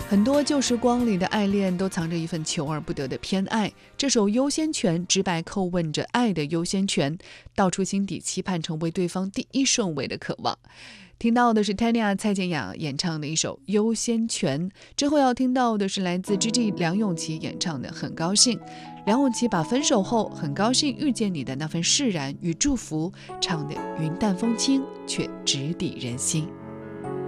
很多旧时光里的爱恋都藏着一份求而不得的偏爱，这首《优先权》直白叩问着爱的优先权，道出心底期盼成为对方第一顺位的渴望。听到的是 Tanya 蔡健雅演唱的一首《优先权》，之后要听到的是来自 GG 梁咏琪演唱的《很高兴》。梁咏琪把分手后很高兴遇见你的那份释然与祝福唱得云淡风轻，却直抵人心。